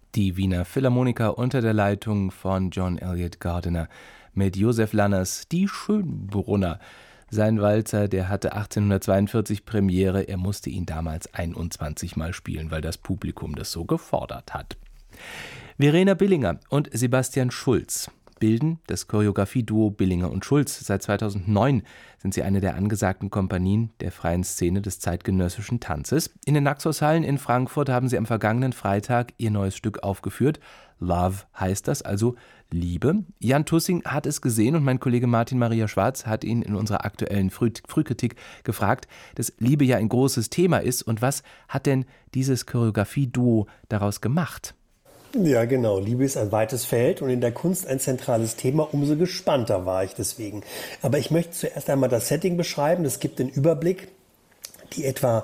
Die Wiener Philharmoniker unter der Leitung von John Eliot Gardiner mit Josef Lanners Die Schönbrunner. Sein Walzer, der hatte 1842 Premiere, er musste ihn damals 21 Mal spielen, weil das Publikum das so gefordert hat. Verena Billinger und Sebastian Schulz bilden das Choreografie-Duo Billinger und Schulz. Seit 2009 sind sie eine der angesagten Kompanien der freien Szene des zeitgenössischen Tanzes. In den Naxos-Hallen in Frankfurt haben sie am vergangenen Freitag ihr neues Stück aufgeführt. Love heißt das, also Liebe. Jan Tussing hat es gesehen und mein Kollege Martin Maria Schwarz hat ihn in unserer aktuellen Frühkritik gefragt, dass Liebe ja ein großes Thema ist. Und was hat denn dieses Choreografie-Duo daraus gemacht? Ja, genau. Liebe ist ein weites Feld und in der Kunst ein zentrales Thema. Umso gespannter war ich deswegen. Aber ich möchte zuerst einmal das Setting beschreiben. Es gibt den Überblick. Die etwa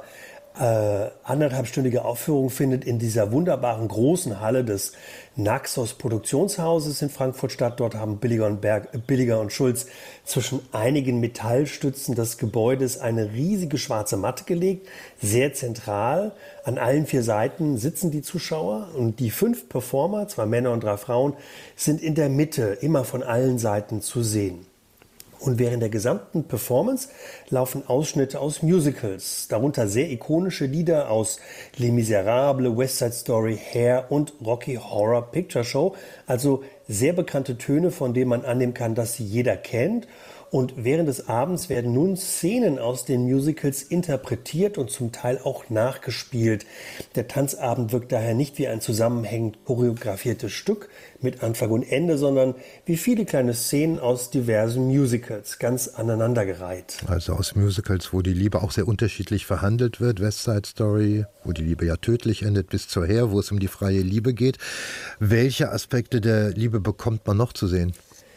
anderthalbstündige Aufführung findet in dieser wunderbaren großen Halle des Naxos Produktionshauses in Frankfurt-Stadt. Dort haben Billinger und Schulz zwischen einigen Metallstützen des Gebäudes eine riesige schwarze Matte gelegt, sehr zentral. An allen 4 Seiten sitzen die Zuschauer und die 5 Performer, 2 Männer und 3 Frauen, sind in der Mitte immer von allen Seiten zu sehen. Und während der gesamten Performance laufen Ausschnitte aus Musicals, darunter sehr ikonische Lieder aus Les Miserables, West Side Story, Hair und Rocky Horror Picture Show, also sehr bekannte Töne, von denen man annehmen kann, dass sie jeder kennt. Und während des Abends werden nun Szenen aus den Musicals interpretiert und zum Teil auch nachgespielt. Der Tanzabend wirkt daher nicht wie ein zusammenhängend choreografiertes Stück mit Anfang und Ende, sondern wie viele kleine Szenen aus diversen Musicals, ganz aneinandergereiht. Also aus Musicals, wo die Liebe auch sehr unterschiedlich verhandelt wird. West Side Story, wo die Liebe ja tödlich endet, bis zur Hair, wo es um die freie Liebe geht. Welche Aspekte der Liebe bekommt man noch zu sehen?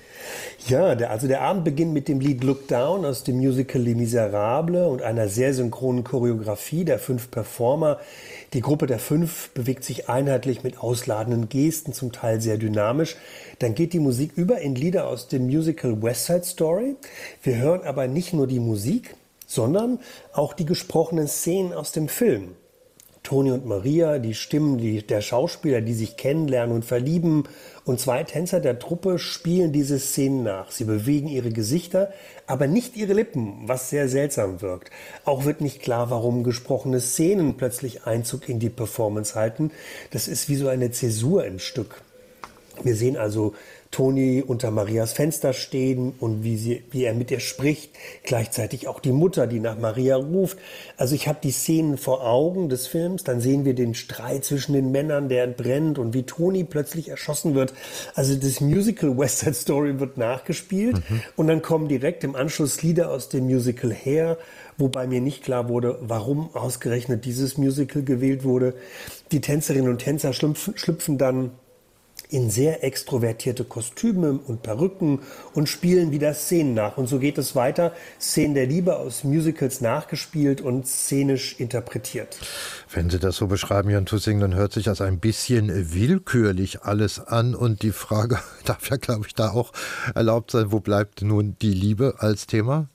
Ja, der Abend beginnt mit dem Lied Look Down aus dem Musical Les Miserables und einer sehr synchronen Choreografie der 5 Performer. Die Gruppe der 5 bewegt sich einheitlich mit ausladenden Gesten, zum Teil sehr dynamisch. Dann geht die Musik über in Lieder aus dem Musical West Side Story. Wir hören aber nicht nur die Musik, sondern auch die gesprochenen Szenen aus dem Film. Toni und Maria, die Stimmen der Schauspieler, die sich kennenlernen und verlieben. Und 2 Tänzer der Truppe spielen diese Szenen nach. Sie bewegen ihre Gesichter, aber nicht ihre Lippen, was sehr seltsam wirkt. Auch wird nicht klar, warum gesprochene Szenen plötzlich Einzug in die Performance halten. Das ist wie so eine Zäsur im Stück. Wir sehen also Toni unter Marias Fenster stehen und wie er mit ihr spricht. Gleichzeitig auch die Mutter, die nach Maria ruft. Also ich habe die Szenen vor Augen des Films. Dann sehen wir den Streit zwischen den Männern, der entbrennt und wie Toni plötzlich erschossen wird. Also das Musical West Side Story wird nachgespielt. Und dann kommen direkt im Anschluss Lieder aus dem Musical Hair, wobei mir nicht klar wurde, warum ausgerechnet dieses Musical gewählt wurde. Die Tänzerinnen und Tänzer schlüpfen dann in sehr extrovertierte Kostüme und Perücken und spielen wieder Szenen nach. Und so geht es weiter. Szenen der Liebe aus Musicals nachgespielt und szenisch interpretiert. Wenn Sie das so beschreiben, Jan Tussing, dann hört sich das ein bisschen willkürlich alles an. Und die Frage darf ja, glaube ich, da auch erlaubt sein, wo bleibt nun die Liebe als Thema?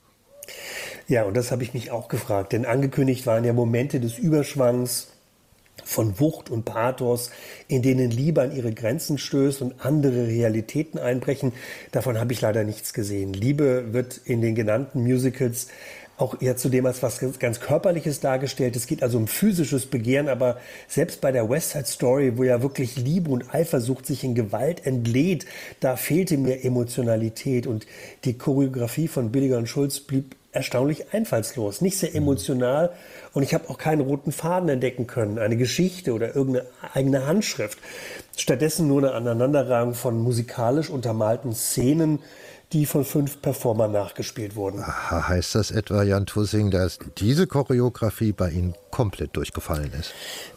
Ja, und das habe ich mich auch gefragt. Denn angekündigt waren ja Momente des Überschwangs, von Wucht und Pathos, in denen Liebe an ihre Grenzen stößt und andere Realitäten einbrechen. Davon habe ich leider nichts gesehen. Liebe wird in den genannten Musicals auch eher zudem als was ganz Körperliches dargestellt. Es geht also um physisches Begehren, aber selbst bei der West Side Story, wo ja wirklich Liebe und Eifersucht sich in Gewalt entlädt, da fehlte mir Emotionalität und die Choreografie von Billinger und Schulz blieb erstaunlich einfallslos, nicht sehr emotional und ich habe auch keinen roten Faden entdecken können, eine Geschichte oder irgendeine eigene Handschrift. Stattdessen nur eine Aneinanderreihung von musikalisch untermalten Szenen, die von 5 Performern nachgespielt wurden. Aha, heißt das etwa, Jan Tussing, dass diese Choreografie bei Ihnen komplett durchgefallen ist?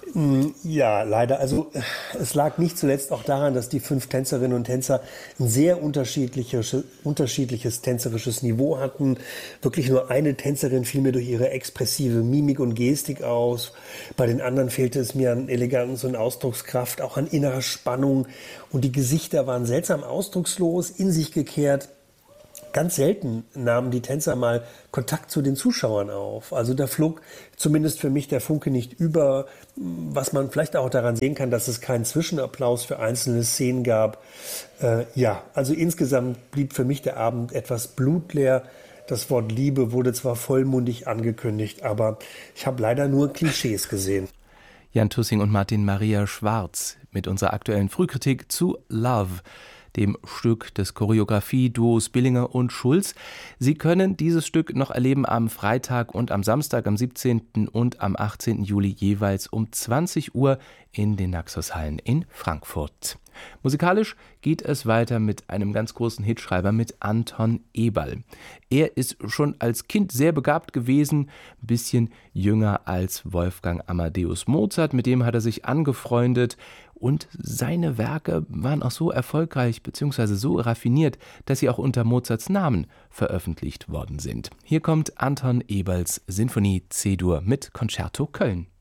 Ja, leider. Also es lag nicht zuletzt auch daran, dass die 5 Tänzerinnen und Tänzer ein sehr unterschiedliches tänzerisches Niveau hatten. Wirklich nur eine Tänzerin fiel mir durch ihre expressive Mimik und Gestik aus. Bei den anderen fehlte es mir an Eleganz und Ausdruckskraft, auch an innerer Spannung. Und die Gesichter waren seltsam ausdruckslos, in sich gekehrt. Ganz selten nahmen die Tänzer mal Kontakt zu den Zuschauern auf. Also da flog zumindest für mich der Funke nicht über, was man vielleicht auch daran sehen kann, dass es keinen Zwischenapplaus für einzelne Szenen gab. Also insgesamt blieb für mich der Abend etwas blutleer. Das Wort Liebe wurde zwar vollmundig angekündigt, aber ich habe leider nur Klischees gesehen. Jan Tussing und Martin Maria Schwarz mit unserer aktuellen Frühkritik zu Love, dem Stück des Choreografie-Duos Billinger und Schulz. Sie können dieses Stück noch erleben am Freitag und am Samstag, am 17. und am 18. Juli jeweils um 20 Uhr in den Naxos-Hallen in Frankfurt. Musikalisch geht es weiter mit einem ganz großen Hitschreiber, mit Anton Eberl. Er ist schon als Kind sehr begabt gewesen, ein bisschen jünger als Wolfgang Amadeus Mozart, mit dem hat er sich angefreundet und seine Werke waren auch so erfolgreich bzw. so raffiniert, dass sie auch unter Mozarts Namen veröffentlicht worden sind. Hier kommt Anton Eberls Sinfonie C-Dur mit Concerto Köln.